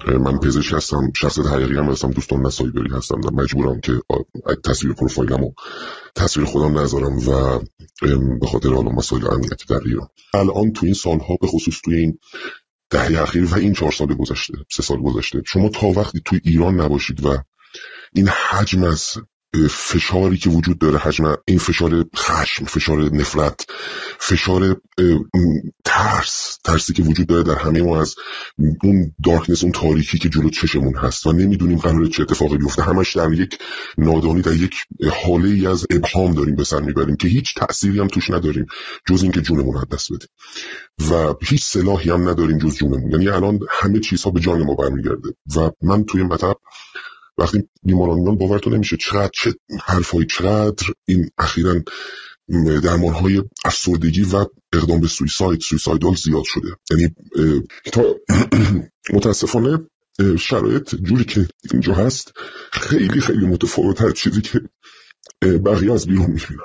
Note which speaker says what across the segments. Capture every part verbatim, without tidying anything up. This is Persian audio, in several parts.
Speaker 1: من پزشک هستم، شخصیت حقیقی هم هستم، دوستان نسایبری هستم و مجبورم که تصویر پروفایلم و تصویر خودم نذارم و به خاطر حالا مسائل امنیتی در ایران. الان تو این سالها به خصوص توی این دهه اخیر و این چهار سال گذشته، سه سال گذشته، شما تا وقتی توی ایران نباشید و این حجم از فشاری که وجود داره، حجم این فشار خشم، فشار نفرت، فشار ترس، ترسی که وجود داره در همه ما از اون دارکنس، اون تاریکی که جلو چشمون هست و نمیدونیم قراره چه اتفاقی بیفته، همش در یک نادانی، در یک حاله ای از ابهام داریم به سر میبریم که هیچ تأثیری هم توش نداریم جز اینکه جونمون رو دست بدیم و هیچ سلاحی هم نداریم جز جونمون. یعنی الان همه چیزها به جان ما برمیگرده و من توی مطلب وقتی بیماران میان باورتون نمیشه چقدر چه حرفایی، چقدر این اخیراً درمانهای افسردگی و اقدام به سویساید سویسایدال زیاد شده. یعنی تا متاسفانه شرایط جوری که اینجا هست خیلی خیلی متفاوت از چیزی که بقیه از بیرون میبینن.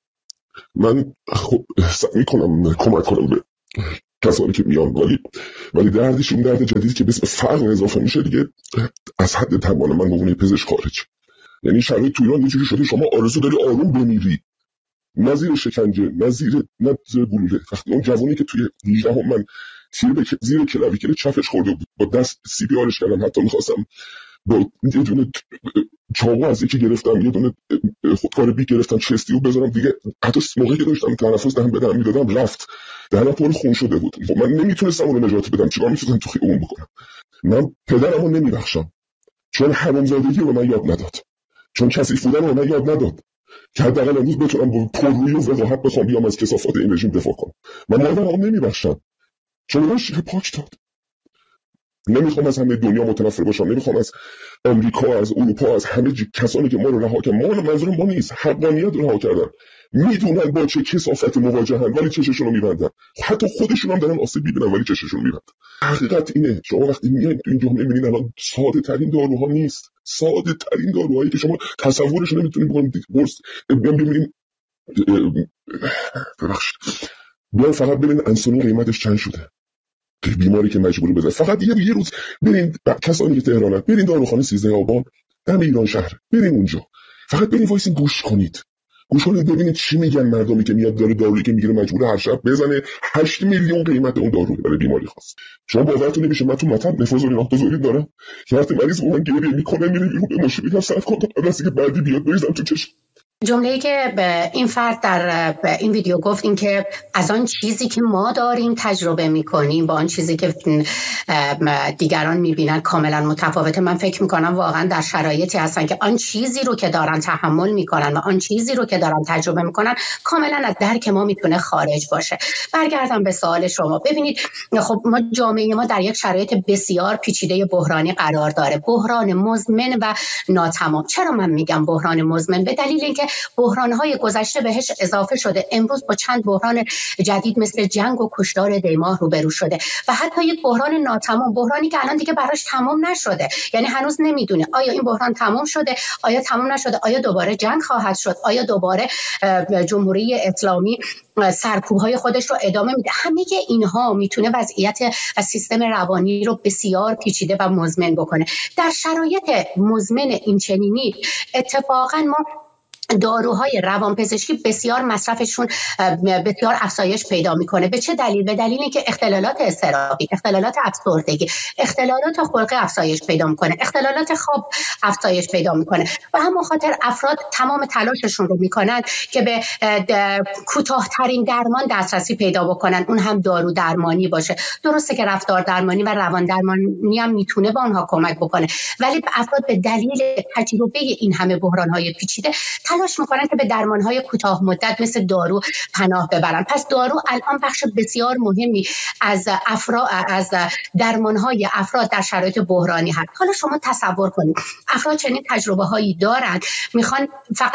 Speaker 1: من خب سعی میکنم کمک کنم به کسانی که میان، ولی ولی دردش اون درد جدیدی که به اسم فقر اضافه میشه دیگه از حد توان من به عنوان پزشک خارج. یعنی شرایط تو ایران یه جوری شده شما آرزو داری آروم بمیری، نه زیر شکنجه، نه زیر نه زیر گلوله. وقتی اون جوانی که توی هجده هم من تیر به زیر کلاویکل چپش خورده بود، با دست سی پی آرش کردم، حتی میخواستم با یه دونه چاقو از یکی گرفتم، یه دونه خودکار بی گرفتم چستی و بذارم دیگه، حتی موقعی که داشتم تنفس دهم بدم میدادم رفت، دهنم پر خون شده بود. من نمیتونستم اون رو نجات بدم، چیکار میتونستم تو خیابون بکنم؟ من پدرمو نمیبخشم چون حرامزادگی رو من یاد نداد، چون کثیف بودن رو من یاد نداد که حداقل امروز بتونم با پررویی و وقاحت بخوام بیام از کثافات این رژیم دفاع کنم. من مادرمو نمیبخشم چون من شیر پاک داد. نمیخوام از همه دنیا متنفر باشم، نمیخوام از آمریکا، از اروپا، از همه کسانی که ما رو رها کردن، ما رو منظور ما نیست، حقانیت رو رها کردن، میدونن با چه کثافت مواجهن ولی چششون رو میبندن، حتی خودشون هم دارن آسیب میبینن ولی چششون رو میبندن. حقیقت اینه. شما وقتی میایید تو این جمله میبینید الان ساده ترین داروها نیست، ساده ترین داروهایی که شما تصورش نمیتونید بکنید. برس بیان ببینید، ببخشید، بیان فقط ببینید انسولین قیمتش چند شده، بیماری که مجبور بده. فقط یه یه روز برین کسانی که تهرانن، برین داروخانه سیزده آبان دم ایران شهر، برین اونجا، فقط برین وایسین گوش کنید، گوش کنید ببینید چی میگن مردمی که میاد داره دارویی که میگیره مجبور هر شب بزنه هشت میلیون قیمت اون دارو برای بیماری خاص. شما باورتون نمیشه من تو مطب نفوذ ناخوذی دارم که وقتی مریض من گریه میکنه میره بیرون به ماشین میگم صرف کن تا قبل که بعدی بیاد بریزم تو چشم.
Speaker 2: جمله‌ای که به این فرد در این ویدیو گفت این که از آن چیزی که ما داریم تجربه می‌کنیم با آن چیزی که دیگران می‌بینن کاملا متفاوته. من فکر می‌کنم واقعا در شرایطی هستن که آن چیزی رو که دارن تحمل می‌کنن و آن چیزی رو که دارن تجربه می‌کنن کاملا از درک ما میتونه خارج باشه. برگردم به سوال شما. ببینید خب ما جامعه ما در یک شرایط بسیار پیچیده بحرانی قرار داره، بحران مزمن و ناتمام. چرا من میگم بحران مزمن؟ به دلیل اینکه بحران‌های گذشته بهش اضافه شده، امروز با چند بحران جدید مثل جنگ و کشتار دیماه روبرو شده و حتی یک بحران ناتمام، بحرانی که الان دیگه براش تمام نشده، یعنی هنوز نمیدونه آیا این بحران تمام شده، آیا تمام نشده، آیا دوباره جنگ خواهد شد، آیا دوباره جمهوری اسلامی سرکوب‌های خودش رو ادامه میده. همه اینها میتونه وضعیت و سیستم روانی رو بسیار پیچیده و مزمن بکنه. در شرایط مزمن این چنینی اتفاقا ما داروهای روانپزشکی بسیار مصرفشون بسیار افزایش پیدا میکنه. به چه دلیل؟ به دلیل اینکه اختلالات اضطرابی، اختلالات افسردگی، اختلالات خلقی افزایش پیدا میکنه، اختلالات خواب افزایش پیدا میکنه و همون خاطر افراد تمام تلاششون رو میکنن که به کوتاه‌ترین درمان دسترسی پیدا بکنن، اون هم دارو درمانی باشه. درسته که رفتار درمانی و روان درمانی هم میتونه به اونها کمک بکنه، ولی افراد به دلیل تجربه این همه بحران‌های پیچیده تلاش میکنن که به درمانهای کوتاه مدت مثل دارو پناه ببرن. پس دارو الان بخش بسیار مهمی از افراد از درمانهای افراد در شرایط بحرانی هست. حالا شما تصور کنید افراد چنین تجربه هایی دارن، میخوان فقط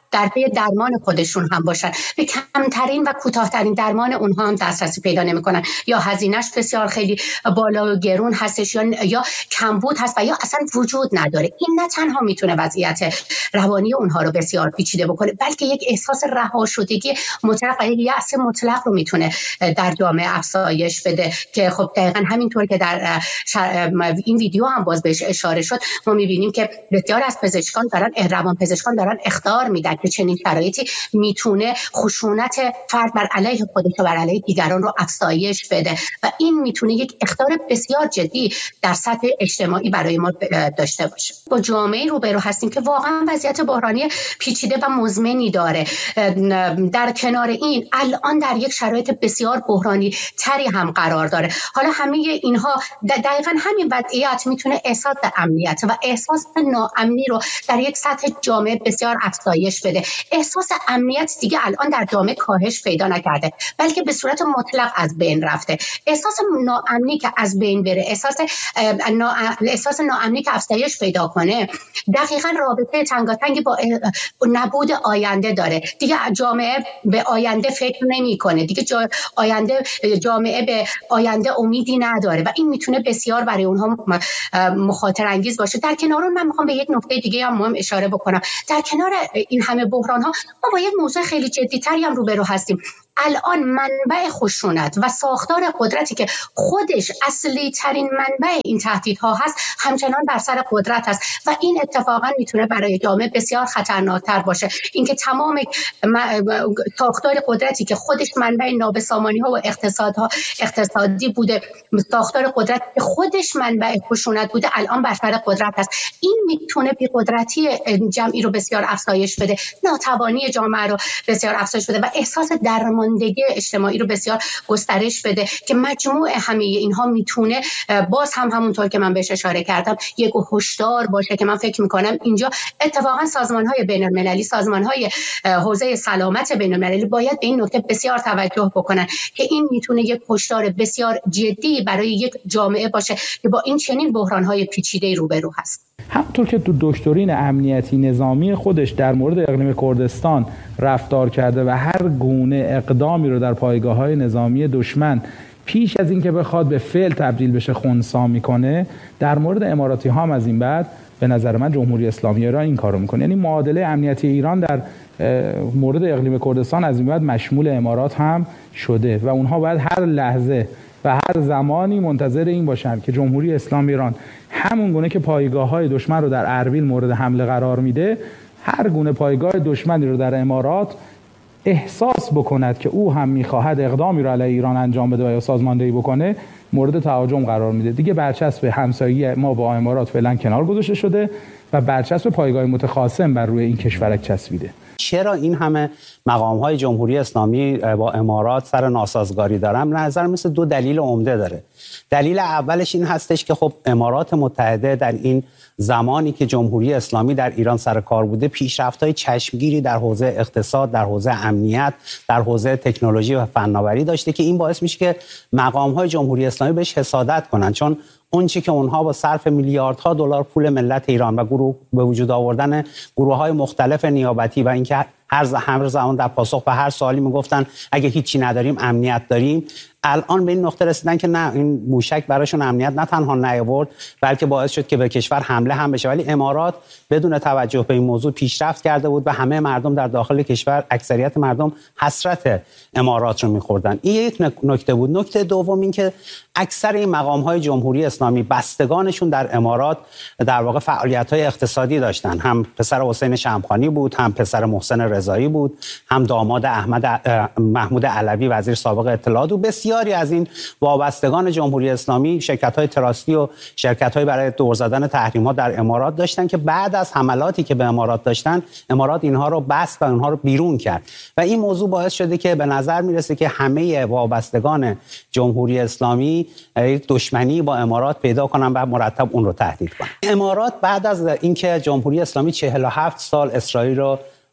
Speaker 2: در پی درمان خودشون هم باشن، به کمترین و کوتاه‌ترین درمان اونها هم دسترسی پیدا نمی‌کنن، یا هزینه‌اش بسیار خیلی بالا و گرون هستش، یا یا کمبود هست و یا اصلا وجود نداره. این نه تنها میتونه وضعیت روانی اونها رو بسیار پیچیده بکنه، بلکه یک احساس رها شدگی مطلق و یک یأس مطلق رو میتونه در جامعه افزایش بده که خب دقیقاً همینطور که در این ویدیو هم باز بهش اشاره شد، ما می‌بینیم که بسیار از پزشکان دارن روان پزشکان دارن اخطار میدن که چنین شرایطی میتونه خشونت فرد بر علیه خودش و بر علیه دیگران رو افزایش بده و این میتونه یک اخطار بسیار جدی در سطح اجتماعی برای ما داشته باشه. با جامعه روبرو هستیم که واقعا وضعیت بحرانی پیچیده و مزمنی داره. در کنار این الان در یک شرایط بسیار بحرانی تری هم قرار داره. حالا همه اینها دقیقاً همین وضعیت میتونه احساس امنیت و احساس ناامنی رو در یک سطح جامعه بسیار افزایش بده. احساس امنیت دیگه الان در جامعه کاهش پیدا نکرده، بلکه به صورت مطلق از بین رفته. احساس ناامنی که از بین بره، احساس نا... احساس ناامنی که افزایش پیدا کنه، دقیقاً رابطه تنگاتنگی با نبود آینده داره. دیگه جامعه به آینده فکر نمی‌کنه، دیگه جا... آینده جامعه به آینده امیدی نداره و این میتونه بسیار برای اونها مخاطر انگیز باشه. در کنار اون من میخوام به یک نکته دیگه هم مهم اشاره بکنم. در کنار این همه بحران ها ما با یک موضوع خیلی جدی تری هم روبرو هستیم. الان منبع خشونت و ساختار قدرتی که خودش اصلی ترین منبع این تهدیدها هست همچنان بر سر قدرت هست و این اتفاقا میتونه برای جامعه بسیار خطرناکتر باشه. اینکه تمام ساختار قدرتی که خودش منبع نابسامانی ها و اقتصادها اقتصادی بوده، ساختار قدرتی که خودش منبع خشونت بوده، الان بر سر قدرت هست. این میتونه بی‌قدرتی جمعی رو بسیار افزایش بده، ناتوانی جامعه رو بسیار افزایش بده و احساس درمان درماندگی اجتماعی رو بسیار گسترش بده که مجموع همه اینها میتونه باز هم همونطور که من بهش اشاره کردم یک هشدار باشه که من فکر میکنم اینجا اتفاقا سازمان‌های بین‌المللی، سازمان‌های حوزه سلامت بین‌المللی باید به این نکته بسیار توجه بکنن که این میتونه یک هشدار بسیار جدی برای یک جامعه باشه که با این چنین بحران‌های پیچیده روبرو هست.
Speaker 3: همونطور که تو دکترین امنیتی نظامی خودش در مورد اقلیم کردستان رفتار کرده و هر گونه اقدامی رو در پایگاه‌های نظامی دشمن پیش از اینکه بخواد به فعل تبدیل بشه خنثی میکنه، در مورد اماراتی ها هم از این بعد به نظر من جمهوری اسلامی ایران این کارو میکنه. یعنی معادله امنیتی ایران در مورد اقلیم کردستان از این بعد مشمول امارات هم شده و اونها باید هر لحظه و هر زمانی منتظر این باشن که جمهوری اسلامی ایران همون گونه که پایگاه‌های دشمن رو در اربیل مورد حمله قرار میده، هر گونه پایگاه دشمنی رو در امارات احساس بکند که او هم میخواهد اقدامی رو علیه ایران انجام بده و یا سازماندهی بکنه، مورد تهاجم قرار میده. دیگه برچسب همسایگی ما با امارات فعلا کنار گذاشته شده و برچسب پایگاه متخاصم بر روی این کشورک چسبیده.
Speaker 4: چرا این همه مقام‌های جمهوری اسلامی با امارات سر ناسازگاری دارن؟ نظر مثل دو دلیل عمده داره. دلیل اولش این هستش که خب امارات متحده در این زمانی که جمهوری اسلامی در ایران سر کار بوده پیشرفت‌های چشمگیری در حوزه اقتصاد، در حوزه امنیت، در حوزه تکنولوژی و فناوری داشته که این باعث میشه که مقام‌های جمهوری اسلامی بهش حسادت کنن، چون اون چی که اونها با صرف میلیاردها دلار پول ملت ایران و گروه به وجود آوردن گروه‌های مختلف نیابتی و اینکه هر هر زمان در پاسخ به هر سوالی میگفتن اگه هیچی نداریم امنیت داریم، الان به این نقطه رسیدن که نه، این موشک براشون امنیت نه تنها نیاورد بلکه باعث شد که به کشور حمله هم بشه. ولی امارات بدون توجه به این موضوع پیشرفت کرده بود و همه مردم در داخل کشور، اکثریت مردم حسرت امارات رو می‌خوردن. این یک نکته بود. نکته دوم این که اکثر این مقام‌های جمهوری اسلامی بستگانشون در امارات در واقع فعالیت‌های اقتصادی داشتن. هم پسر حسین شمخانی بود، هم پسر محسن رضایی بود، هم داماد احمد محمود علوی وزیر سابق اطلاعات و بسیاری از این وابستگان جمهوری اسلامی شرکت‌های تراستی و شرکت‌های برای دور زدن تحریم‌ها در امارات داشتن که بعد از حملاتی که به امارات داشتن، امارات اینها رو بست و اونها رو بیرون کرد و این موضوع باعث شده که به نظر میرسه که همه وابستگان جمهوری اسلامی دشمنی با امارات پیدا کنن و مرتب اون رو تهدید کنن. امارات بعد از اینکه جمهوری اسلامی چهل و هفت سال اسرائیل رو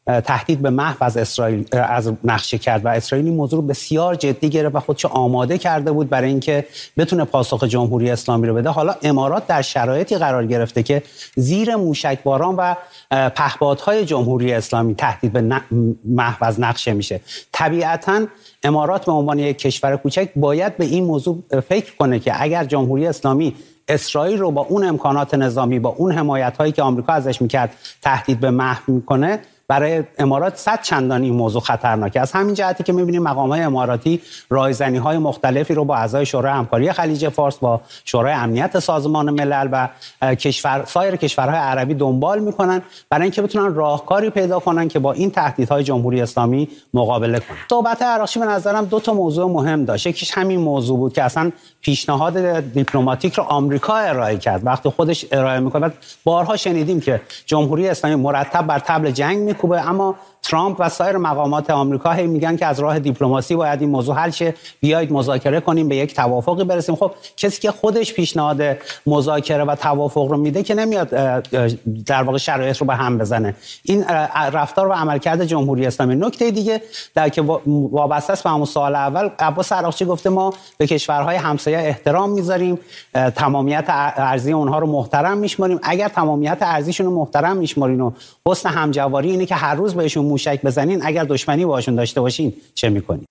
Speaker 4: تهدید به محو از اسرائیل از نقشه کرد و اسرائیل این موضوع رو بسیار جدی گرفت و خودش آماده کرده بود برای اینکه بتونه پاسخ جمهوری اسلامی رو بده. حالا امارات در شرایطی قرار گرفته که زیر موشکباران و پهپادهای جمهوری اسلامی تهدید به محو از نقشه میشه. طبیعتاً امارات به عنوان یک کشور کوچک باید به این موضوع فکر کنه که اگر جمهوری اسلامی اسرائیل رو با اون امکانات نظامی، با اون حمایت‌هایی که آمریکا ازش میکرد تهدید به محو میکنه، برای امارات صد چندان این موضوع خطرناکه. از همین جهتی که می‌بینیم مقام‌های اماراتی رایزنی‌های مختلفی رو با اعضای شورای همکاری خلیج فارس، با شورای امنیت سازمان ملل و کشور سایر کشورهای عربی دنبال می‌کنن برای اینکه بتونن راهکاری پیدا کنن که با این تهدیدهای جمهوری اسلامی مقابله کنن. صحبت عراقچی به نظرم دو تا موضوع مهم داشت. یکیش همین موضوع بود که اصلا پیشنهاد دیپلماتیک رو آمریکا ارائه کرد. وقتی خودش ارائه می‌کنه، بارها شنیدیم که جمهوری اسلامی مرتب بر طبل جنگ خوبه، اما ترامپ و سایر مقامات آمریکا هی میگن که از راه دیپلماسی باید این موضوع حل شه، بیایید مذاکره کنیم، به یک توافقی برسیم. خب کسی که خودش پیشنهاد مذاکره و توافق رو میده که نمیاد در واقع شرایط رو به هم بزنه. این رفتار و عملکرد جمهوری اسلامی. نکته دیگه در که وابسته است به همون سوال اول، عباس عراقچی گفته ما به کشورهای همسایه احترام میذاریم، تمامیت ارضی اونها رو محترم میشماریم. اگر تمامیت ارضیشون رو محترم میشمارین و حسن همجواری اینه که هر روز بهشون موشک بزنین، اگر دشمنی باشون داشته باشین چه میکنین؟